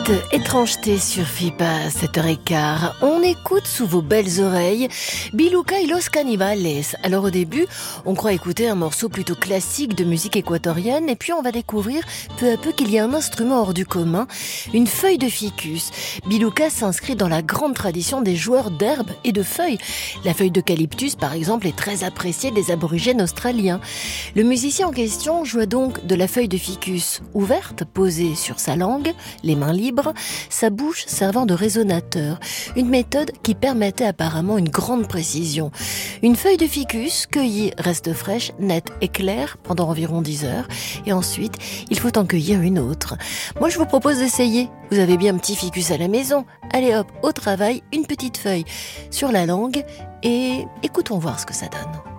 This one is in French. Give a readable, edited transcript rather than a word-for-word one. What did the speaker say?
Étrangeté sur FIPA, 7h15. On écoute sous vos belles oreilles Biluca y los Canibales. Alors au début, on croit écouter un morceau plutôt classique de musique équatorienne et puis on va découvrir peu à peu qu'il y a un instrument hors du commun, une feuille de ficus. Biluca s'inscrit dans la grande tradition des joueurs d'herbes et de feuilles. La feuille d'eucalyptus, par exemple, est très appréciée des aborigènes australiens. Le musicien en question joue donc de la feuille de ficus ouverte, posée sur sa langue, les mains libres, sa bouche servant de résonateur. Une méthode qui permettait apparemment une grande précision. Une feuille de ficus cueillie reste fraîche, nette et claire pendant environ 10 heures. Et ensuite, il faut en cueillir une autre. Moi, je vous propose d'essayer. Vous avez bien un petit ficus à la maison. Allez hop, au travail, une petite feuille sur la langue et écoutons voir ce que ça donne.